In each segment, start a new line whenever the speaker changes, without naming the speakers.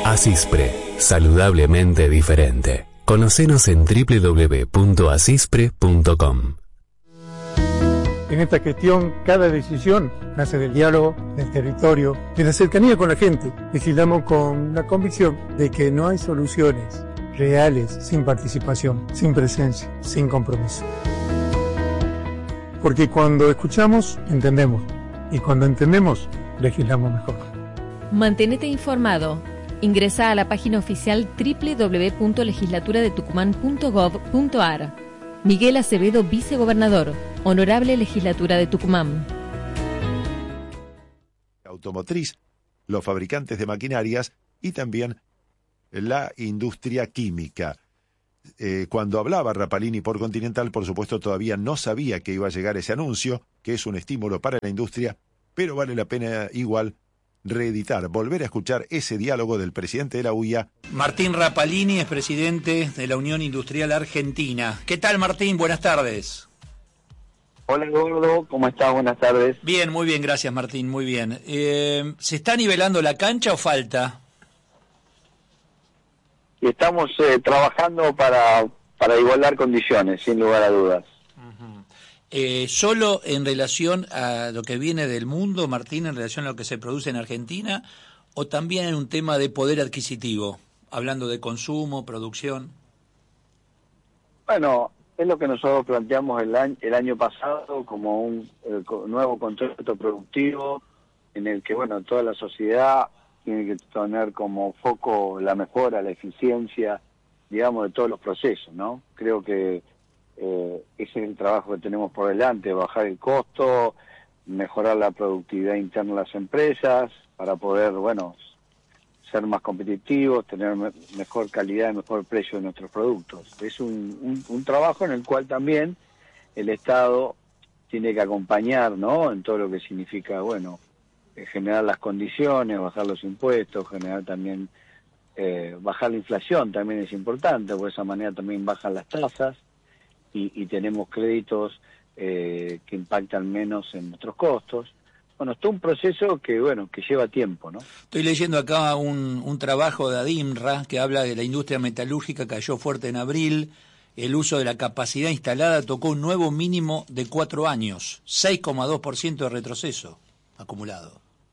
Asispre, saludablemente diferente. Conocenos en www.asispre.com.
En esta gestión, cada decisión nace del diálogo, del territorio, de la cercanía con la gente. Legislamos con la convicción de que no hay soluciones reales sin participación, sin presencia, sin compromiso. Porque cuando escuchamos, entendemos. Y cuando entendemos, legislamos mejor.
Mantenete informado. Ingresa a la página oficial www.legislaturadetucumán.gov.ar. Miguel Acevedo, vicegobernador. Honorable Legislatura de Tucumán.
Automotriz, los fabricantes de maquinarias y también la industria química. Cuando hablaba Rapalini por Continental, por supuesto todavía no sabía que iba a llegar ese anuncio, que es un estímulo para la industria, pero vale la pena igual reeditar, volver a escuchar ese diálogo del presidente de la UIA.
Martín Rapalini es presidente de la Unión Industrial Argentina. ¿Qué tal, Martín? Buenas tardes.
Hola, Gordo, ¿cómo estás? Buenas tardes.
Bien, muy bien, gracias, Martín, muy bien. ¿Se está nivelando la cancha o falta?
Y estamos trabajando para igualar condiciones, sin lugar a dudas.
¿Solo en relación a lo que viene del mundo, Martín, en relación a lo que se produce en Argentina, o también en un tema de poder adquisitivo, hablando de consumo, producción?
Bueno, es lo que nosotros planteamos el año pasado como un nuevo contrato productivo en el que, bueno, toda la sociedad tiene que tener como foco la mejora, la eficiencia, digamos, de todos los procesos, ¿no? Creo que ese es el trabajo que tenemos por delante, bajar el costo, mejorar la productividad interna de las empresas para poder, bueno, ser más competitivos, tener mejor calidad y mejor precio de nuestros productos. Es un trabajo en el cual también el Estado tiene que acompañar, ¿no?, en todo lo que significa, bueno, generar las condiciones, bajar los impuestos, generar también, bajar la inflación también es importante, porque de esa manera también bajan las tasas y tenemos créditos que impactan menos en nuestros costos. Bueno, es todo un proceso que, bueno, que lleva tiempo, ¿no?
Estoy leyendo acá un trabajo de ADIMRA que habla de la industria metalúrgica, cayó fuerte en abril, el uso de la capacidad instalada tocó un nuevo mínimo de 4 años, 6,2% de retroceso acumulado.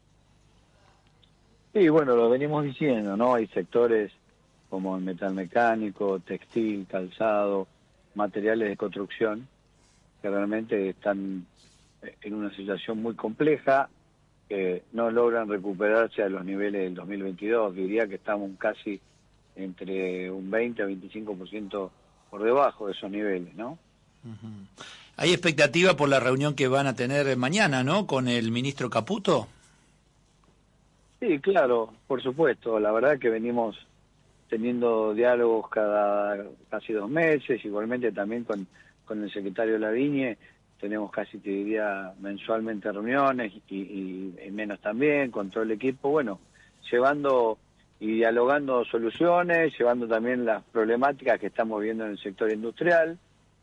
Sí, bueno, lo venimos diciendo, ¿no? Hay sectores como el metal mecánico, textil, calzado, materiales de construcción, que realmente están en una situación muy compleja, no logran recuperarse a los niveles del 2022, diría que estamos casi entre un 20 a 25% por debajo de esos niveles, ¿no?
¿Hay expectativa por la reunión que van a tener mañana, ¿no?, con el ministro Caputo?
Sí, claro, por supuesto. La verdad que venimos teniendo diálogos cada casi 2 meses, igualmente también con el secretario Lavigne, tenemos casi, te diría, mensualmente reuniones y menos también, con todo el equipo, bueno, llevando y dialogando soluciones, llevando también las problemáticas que estamos viendo en el sector industrial.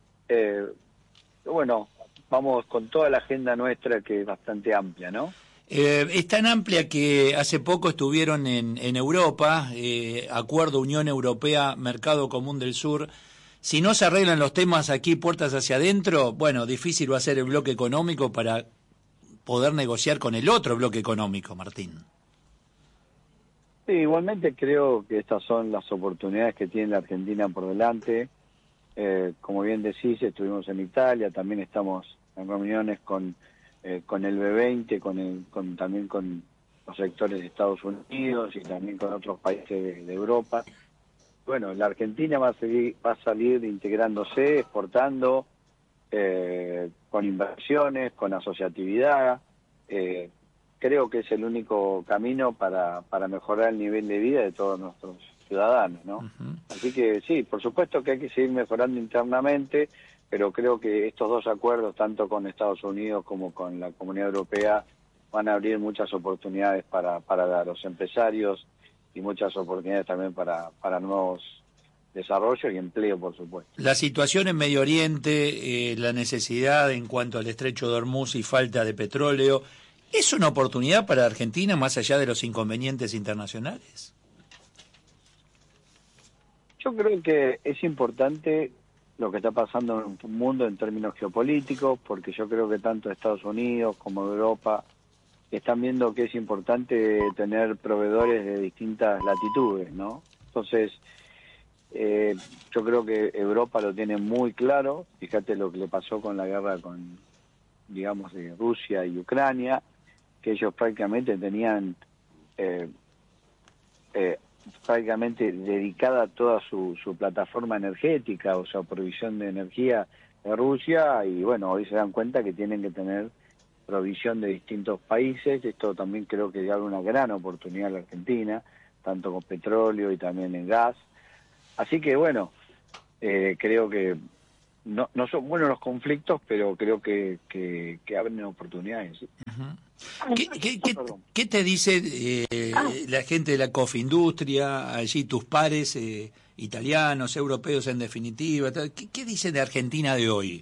Bueno, vamos con toda la agenda nuestra que es bastante amplia, ¿no?
Es tan amplia que hace poco estuvieron en Europa, Acuerdo Unión Europea, Mercado Común del Sur. Si no se arreglan los temas aquí, puertas hacia adentro, bueno, difícil va a ser el bloque económico para poder negociar con el otro bloque económico, Martín.
Sí, igualmente creo que estas son las oportunidades que tiene la Argentina por delante. Como bien decís, estuvimos en Italia, también estamos en reuniones con el B20, también con los sectores de Estados Unidos y también con otros países de Europa. Bueno, la Argentina va a salir integrándose, exportando, con inversiones, con asociatividad. Creo que es el único camino para mejorar el nivel de vida de todos nuestros ciudadanos, ¿no? Así que sí, por supuesto que hay que seguir mejorando internamente, pero creo que estos dos acuerdos, tanto con Estados Unidos como con la Comunidad Europea, van a abrir muchas oportunidades para los empresarios y muchas oportunidades también para nuevos desarrollos y empleo, por supuesto.
La situación en Medio Oriente, la necesidad en cuanto al estrecho de Hormuz y falta de petróleo, ¿es una oportunidad para Argentina más allá de los inconvenientes internacionales?
Yo creo que es importante lo que está pasando en el mundo en términos geopolíticos, porque yo creo que tanto Estados Unidos como Europa están viendo que es importante tener proveedores de distintas latitudes, ¿no? Entonces, yo creo que Europa lo tiene muy claro. Fíjate lo que le pasó con la guerra digamos, de Rusia y Ucrania, que ellos prácticamente tenían prácticamente dedicada toda su plataforma energética, o sea, provisión de energía de Rusia, y bueno, hoy se dan cuenta que tienen que tener provisión de distintos países. Esto también creo que abre una gran oportunidad a la Argentina, tanto con petróleo y también en gas. Así que bueno, creo que no son buenos los conflictos, pero creo que abren oportunidades. ¿Sí?
¿Qué te dice la gente de la Cofindustria, allí tus pares italianos, europeos en definitiva? ¿Qué dicen de Argentina de hoy?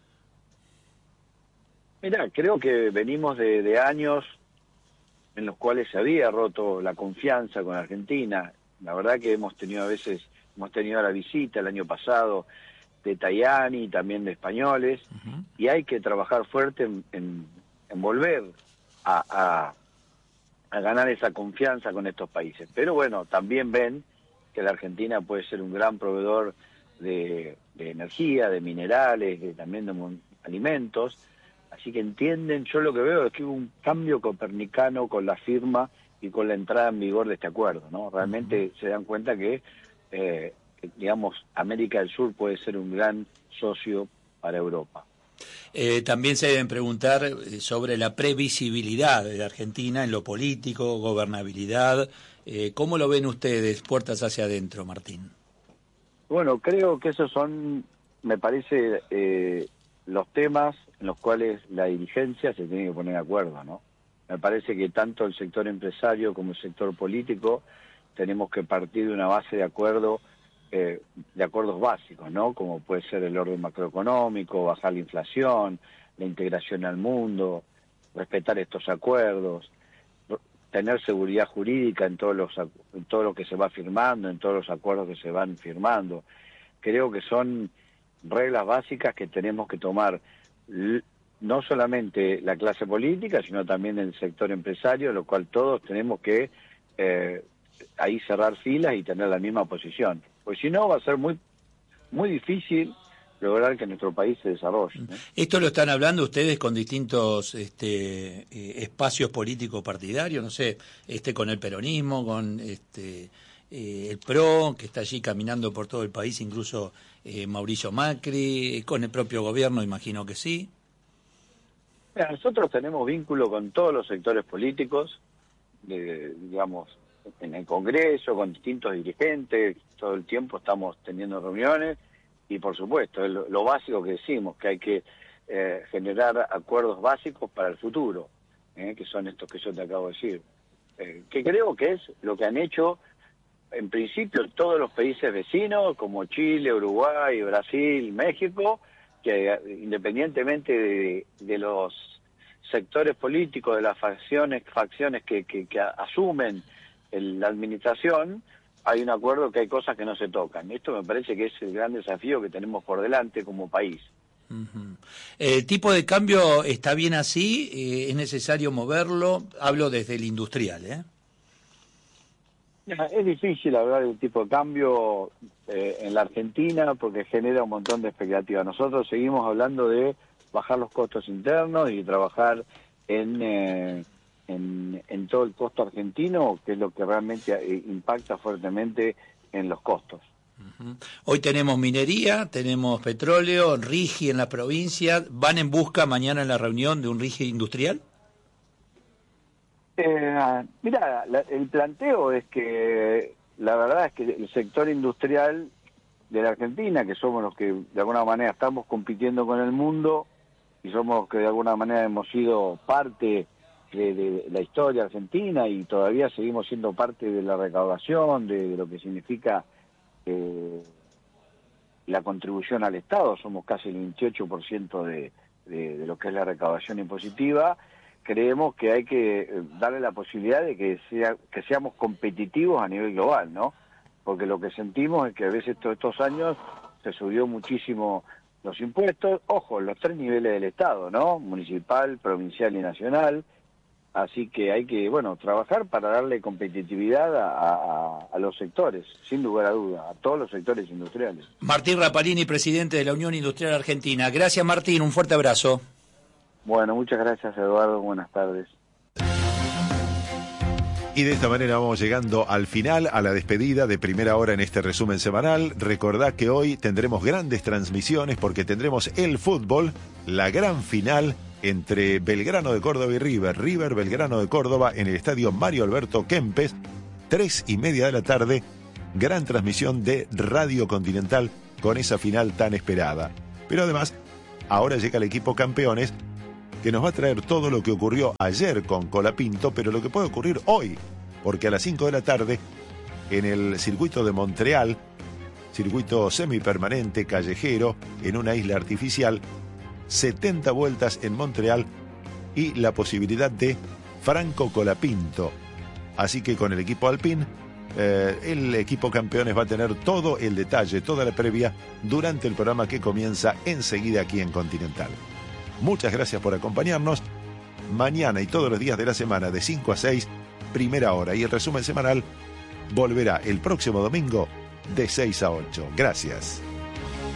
Mira, creo que venimos de años en los cuales se había roto la confianza con Argentina. La verdad que hemos tenido la visita el año pasado de Tajani y también de españoles, y hay que trabajar fuerte en volver a ganar esa confianza con estos países. Pero bueno, también ven que la Argentina puede ser un gran proveedor de energía, de minerales, también de alimentos. Así que entienden, yo lo que veo es que hubo un cambio copernicano con la firma y con la entrada en vigor de este acuerdo, ¿no? Realmente se dan cuenta que, digamos, América del Sur puede ser un gran socio para Europa.
También se deben preguntar sobre la previsibilidad de la Argentina en lo político, gobernabilidad. ¿Cómo lo ven ustedes, puertas hacia adentro, Martín?
Bueno, creo que esos son, me parece, los temas en los cuales la dirigencia se tiene que poner de acuerdo, ¿no? Me parece que tanto el sector empresario como el sector político tenemos que partir de una base de acuerdos básicos, ¿no? Como puede ser el orden macroeconómico, bajar la inflación, la integración al mundo, respetar estos acuerdos, tener seguridad jurídica en todo lo que se va firmando, en todos los acuerdos que se van firmando. Creo que son reglas básicas que tenemos que tomar no solamente la clase política, sino también el sector empresario, lo cual todos tenemos que ahí cerrar filas y tener la misma posición. Pues si no, va a ser muy, muy difícil lograr que nuestro país se desarrolle, ¿no?
¿Esto lo están hablando ustedes con distintos espacios políticos partidarios? No sé, con el peronismo, con el PRO, que está allí caminando por todo el país, incluso Mauricio Macri, con el propio gobierno, imagino que sí.
Mira, nosotros tenemos vínculo con todos los sectores políticos, digamos, en el Congreso, con distintos dirigentes, todo el tiempo estamos teniendo reuniones, y por supuesto, lo básico que decimos, que hay que generar acuerdos básicos para el futuro, que son estos que yo te acabo de decir, que creo que es lo que han hecho en principio todos los países vecinos, como Chile, Uruguay, Brasil, México, que independientemente de los sectores políticos, de las facciones que asumen la administración, hay un acuerdo que hay cosas que no se tocan. Esto me parece que es el gran desafío que tenemos por delante como país.
¿El tipo de cambio está bien así? ¿Es necesario moverlo? Hablo desde el industrial, ¿eh?
Es difícil hablar del tipo de cambio en la Argentina porque genera un montón de expectativas. Nosotros seguimos hablando de bajar los costos internos y trabajar en todo el costo argentino, que es lo que realmente impacta fuertemente en los costos.
Hoy tenemos minería, tenemos petróleo, RIGI en la provincia. ¿Van en busca mañana en la reunión de un RIGI industrial?
Mira, el planteo es que la verdad es que el sector industrial de la Argentina, que somos los que de alguna manera estamos compitiendo con el mundo y somos los que de alguna manera hemos sido parte de la historia argentina y todavía seguimos siendo parte de la recaudación, de lo que significa la contribución al Estado, somos casi el 28% de lo que es la recaudación impositiva. Creemos que hay que darle la posibilidad de que seamos competitivos a nivel global, ¿no? porque lo que sentimos es que a veces todos estos años se subió muchísimo los impuestos, ojo, los 3 niveles del Estado, ¿no? Municipal, provincial y nacional. Así que hay que, bueno, trabajar para darle competitividad a los sectores, sin lugar a duda, a todos los sectores industriales.
Martín Rapalini, presidente de la Unión Industrial Argentina. Gracias, Martín, un fuerte abrazo.
Bueno, muchas gracias, Eduardo, buenas tardes.
Y de esta manera vamos llegando al final, a la despedida de Primera Hora en este resumen semanal. Recordad que hoy tendremos grandes transmisiones porque tendremos el fútbol, la gran final entre Belgrano de Córdoba y River Belgrano de Córdoba en el estadio Mario Alberto Kempes, 3:30 de la tarde, gran transmisión de Radio Continental con esa final tan esperada. Pero además, ahora llega el equipo campeones, que nos va a traer todo lo que ocurrió ayer con Colapinto, pero lo que puede ocurrir hoy, porque a las 5 de la tarde, en el circuito de Montreal, circuito semipermanente, callejero, en una isla artificial, 70 vueltas en Montreal y la posibilidad de Franco Colapinto. Así que con el equipo Alpine, el equipo campeones va a tener todo el detalle, toda la previa, durante el programa que comienza enseguida aquí en Continental. Muchas gracias por acompañarnos. Mañana y todos los días de la semana de 5 a 6, Primera Hora. Y el resumen semanal volverá el próximo domingo de 6 a 8. Gracias.